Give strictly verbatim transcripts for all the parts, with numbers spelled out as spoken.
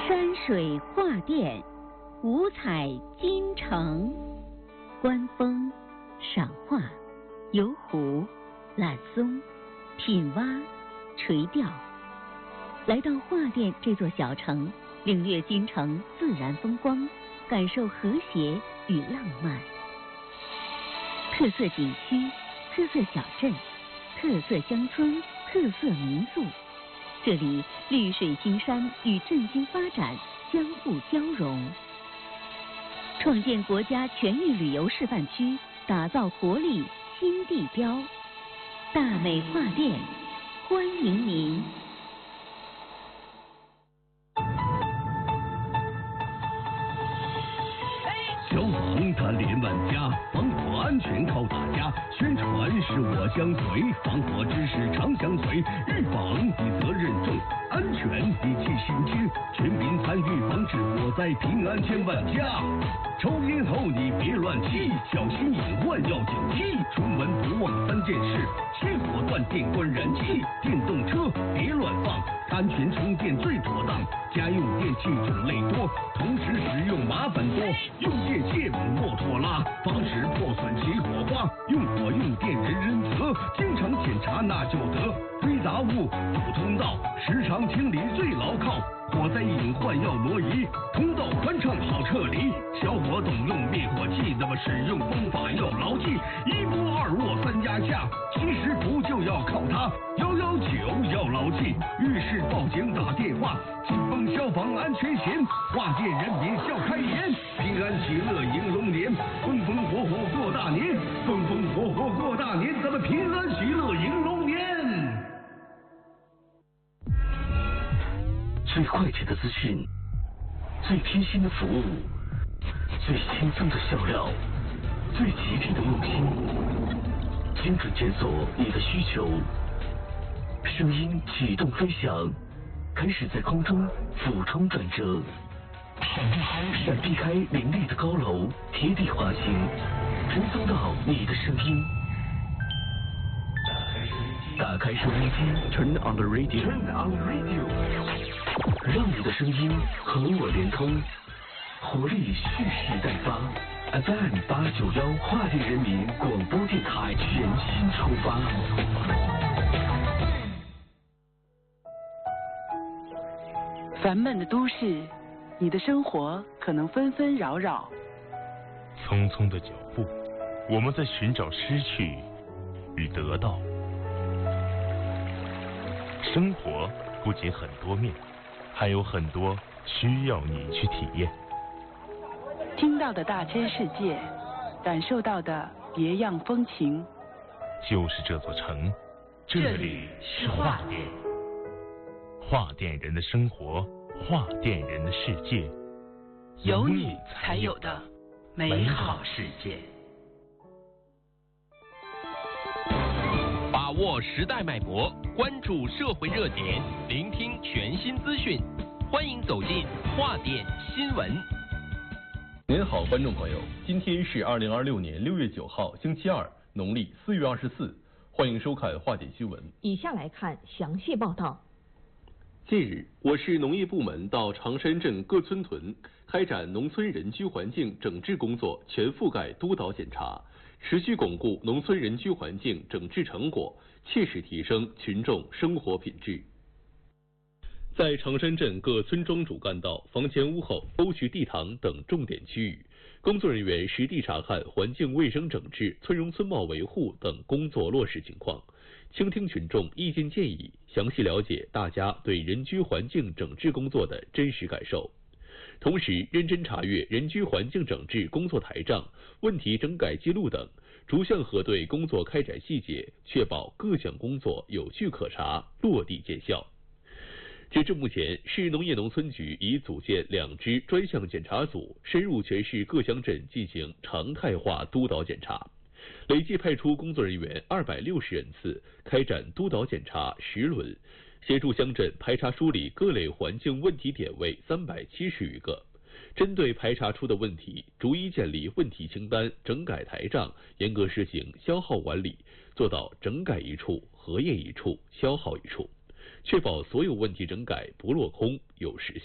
山水画殿，五彩金城，观风、赏画、游湖、揽松、品蛙、垂钓。来到画殿这座小城，领略京城自然风光，感受和谐与浪漫。特色景区、特色小镇、特色乡村、特色民宿，这里绿水青山与振兴发展相互交融，创建国家全域旅游示范区，打造活力新地标。大美画殿欢迎您。 消防它连万家，防火安全靠大家。宣传是我相随，防火知识常相随。预防比责任重，安全比气心轻。全民参与防治火灾，平安千万家。抽烟后你别乱吸，小心隐患要警惕。出门不忘三件事：切火断电关燃气，电动车别乱放，安全充电最妥当。家用电器种类多，同时使用麻烦多，用电线莫拖拉，防止破损起火花。用火用电人人责，经常检查那就得。堆杂物堵通道，时常清理最牢靠。火灾隐患要挪移，通道宽敞好撤离。小伙懂用灭火器，那么使用方法要牢记：一摸二握三压下，其实不就要靠它。幺幺九要牢记，遇事报警打电话。紧绷消防安全险，画店人民笑开颜，平安喜乐迎龙年，风风火火过大年，风风火火过大年，咱们平安喜乐迎龙年。 最快捷的资讯，最贴心的服务，最轻松的笑料，最吉利的用心，精准检索你的需求。声音启动飞翔，开始在空中俯冲转折，闪避开闪避开林立的高楼，贴地滑行，传送到你的声音。打开收音机 ，Turn on the radio，Turn on the radio， 让你的声音和我连通，活力蓄势待发。F M 八九幺画店人民广播电台全新出发。 烦闷的都市，你的生活可能纷纷扰扰。 匆匆的脚步，我们在寻找失去与得到。生活不仅很多面，还有很多需要你去体验。 听到的大千世界，感受到的别样风情。 就是这座城，这里是画店。画店人的生活，画店人的世界， 有你才有的美好世界。 把握时代脉搏，关注社会热点，聆听全新资讯，欢迎走进画店新闻。 您好，观众朋友，今天是二零二六年六月九号，星期二，农历四月二十四，欢迎收看画点新闻。 以下来看详细报道。 近日，我市农业部门到长山镇各村屯开展农村人居环境整治工作全覆盖督导检查，持续巩固农村人居环境整治成果，切实提升群众生活品质。在长山镇各村庄主干道、房前屋后、沟渠地塘等重点区域，工作人员实地查看环境卫生整治、村容村貌维护等工作落实情况，倾听群众意见建议，详细了解大家对人居环境整治工作的真实感受。同时，认真查阅人居环境整治工作台账、问题整改记录等，逐项核对工作开展细节，确保各项工作有据可查、落地见效。截至目前，市农业农村局已组建两支专项检查组，深入全市各乡镇进行常态化督导检查，累计派出工作人员二百六十人次，开展督导检查十轮，协助乡镇排查梳理各类环境问题点位三百七十余个。针对排查出的问题，逐一建立问题清单、整改台账，严格实行消耗管理，做到整改一处、核验一处、消耗一处，确保所有问题整改不落空、有实效。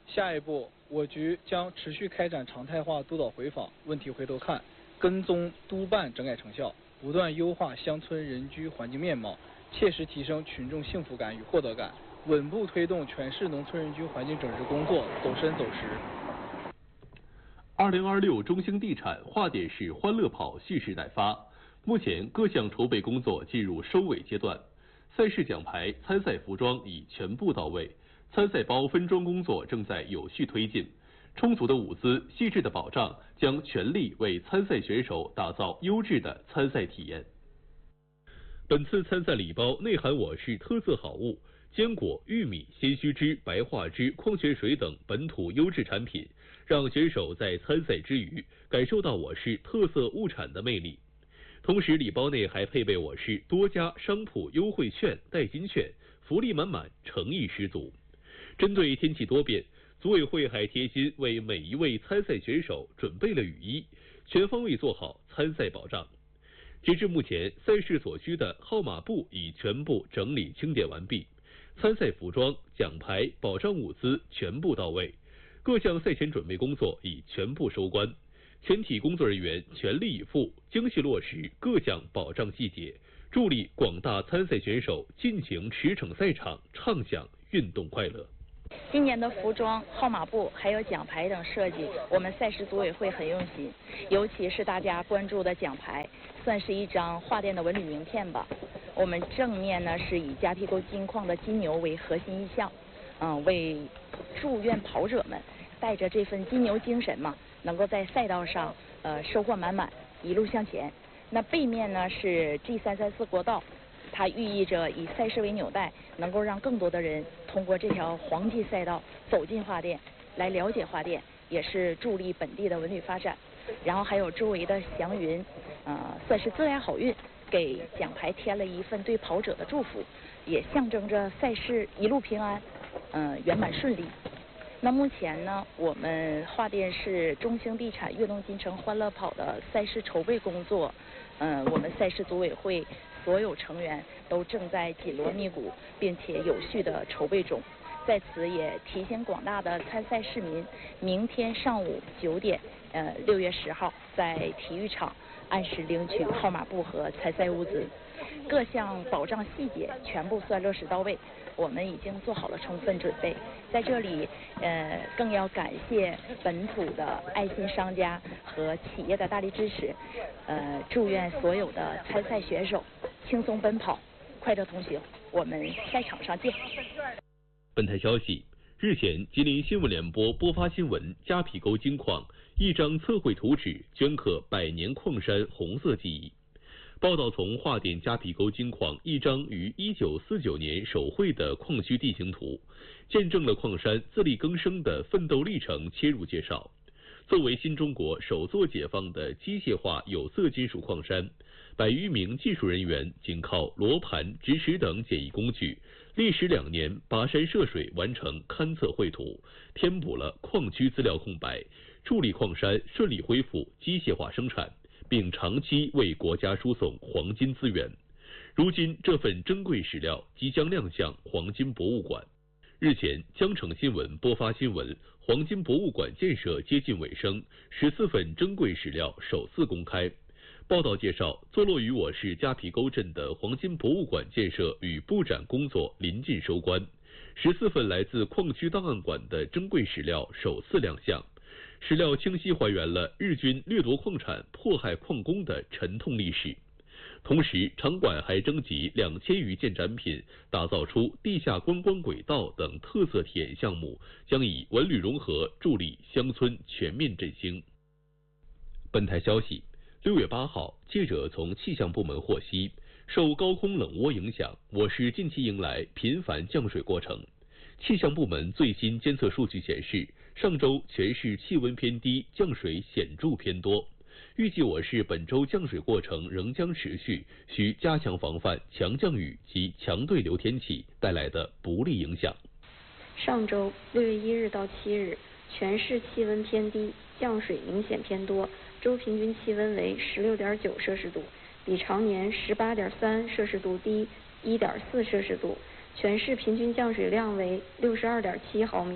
下一步，我局将持续开展常态化督导回访、问题回头看、跟踪督办整改成效，不断优化乡村人居环境面貌，切实提升群众幸福感与获得感，稳步推动全市农村人居环境整治工作走深走实。 二零二六中兴地产华典市欢乐跑蓄势待发，目前各项筹备工作进入收尾阶段，赛事奖牌、参赛服装已全部到位，参赛包分装工作正在有序推进，充足的物资、细致的保障将全力为参赛选手打造优质的参赛体验。本次参赛礼包内含我市特色好物。坚果、玉米、鲜须汁、白桦汁、矿泉水等本土优质产品，让选手在参赛之余感受到我市特色物产的魅力。同时，礼包内还配备我市多家商铺优惠券、代金券，福利满满，诚意十足。针对天气多变，组委会还贴心为每一位参赛选手准备了雨衣，全方位做好参赛保障。截至目前，赛事所需的号码布已全部整理清点完毕。参赛服装、奖牌、保障物资全部到位，各项赛前准备工作已全部收官，全体工作人员全力以赴，精细落实各项保障细节，助力广大参赛选手尽情驰骋赛场，畅享运动快乐。 今年的服装、号码布还有奖牌等设计，我们赛事组委会很用心，尤其是大家关注的奖牌，算是一张华电的文旅名片吧。我们正面呢是以夹皮沟金矿的金牛为核心意象，嗯，为祝愿跑者们带着这份金牛精神嘛，能够在赛道上呃收获满满，一路向前。那背面呢是 G 三三四国道，它寓意着以赛事为纽带，能够让更多的人通过这条黄金赛道走进华电，来了解华电，也是助力本地的文旅发展。然后还有周围的祥云，呃，算是自来好运，给奖牌添了一份对跑者的祝福，也象征着赛事一路平安，呃，圆满顺利。那目前呢，我们华电市中兴地产跃动金城欢乐跑的赛事筹备工作，呃，我们赛事组委会所有成员都正在紧锣密鼓，并且有序的筹备中。在此也提醒广大的参赛市民，明天上午九点，呃，六月十号在体育场按时领取号码布和参赛物资，各项保障细节全部算落实到位。我们已经做好了充分准备，在这里，呃，更要感谢本土的爱心商家和企业的大力支持，呃，祝愿所有的参赛选手轻松奔跑，快乐同行。我们赛场上见。 本台消息，日前，吉林新闻联播播发新闻夹皮沟金矿一张测绘图纸，镌刻百年矿山红色记忆。报道从华典夹皮沟金矿一张于一九四九年手绘的矿区地形图，见证了矿山自力更生的奋斗历程切入介绍。作为新中国首座解放的机械化有色金属矿山，百余名技术人员仅靠罗盘、直尺等简易工具，历时两年跋山涉水完成勘测绘图，填补了矿区资料空白，助力矿山顺利恢复机械化生产，并长期为国家输送黄金资源。如今，这份珍贵史料即将亮相黄金博物馆。日前，江城新闻播发新闻，黄金博物馆建设接近尾声，十四份珍贵史料首次公开。报道介绍，坐落于我市夹皮沟镇的黄金博物馆建设与布展工作临近收官，十四份来自矿区档案馆的珍贵史料首次亮相。史料清晰还原了日军掠夺矿产、迫害矿工的沉痛历史。同时，场馆还征集两千余件展品，打造出地下观光轨道等特色体验项目，将以文旅融合，助力乡村全面振兴。本台消息，六月八号，记者从气象部门获悉，受高空冷涡影响，我市近期迎来频繁降水过程。气象部门最新监测数据显示，上周全市气温偏低，降水显著偏多。预计我市本周降水过程仍将持续，需加强防范强降雨及强对流天气带来的不利影响。 上周六月一日到七日，全市气温偏低，降水明显偏多，周平均气温为十六点九摄氏度，比常年十八点三摄氏度低一点四摄氏度。全市平均降水量为六十二点七毫米，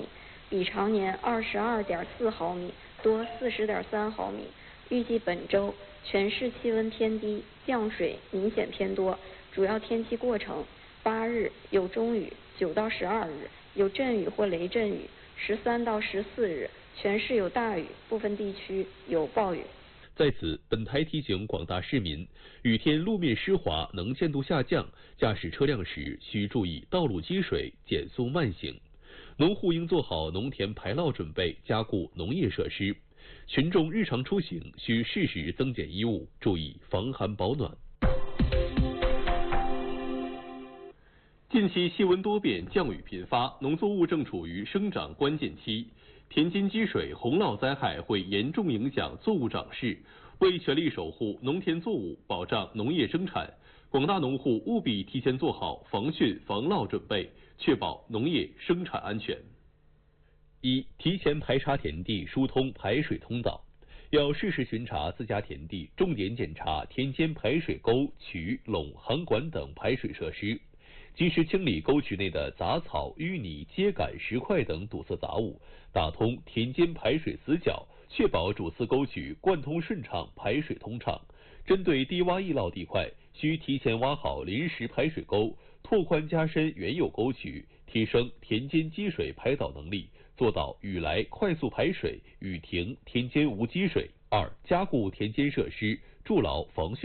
比常年二十二点四毫米，多四十点三毫米。预计本周全市气温偏低，降水明显偏多。主要天气过程：八日有中雨，九到十二日有阵雨或雷阵雨，十三到十四日全市有大雨，部分地区有暴雨。 在此，本台提醒广大市民，雨天路面湿滑，能见度下降，驾驶车辆时需注意道路积水，减速慢行。农户应做好农田排涝准备，加固农业设施。群众日常出行需适时增减衣物，注意防寒保暖。近期气温多变，降雨频发，农作物正处于生长关键期，田间积水、洪涝灾害会严重影响作物长势。为全力守护农田作物，保障农业生产，广大农户务必提前做好防汛防涝准备，确保农业生产安全。一、提前排查田地，疏通排水通道。要适时巡查自家田地，重点检查田间排水沟、渠、垄、航管等排水设施，及时清理沟渠内的杂草、淤泥、秸秆、石块等堵塞杂物，打通田间排水死角，确保主次沟渠贯通顺畅，排水通畅。针对低洼易涝地块，需提前挖好临时排水沟，拓宽加深原有沟渠，提升田间积水排导能力，做到雨来快速排水，雨停田间无积水。二、加固田间设施，筑牢防汛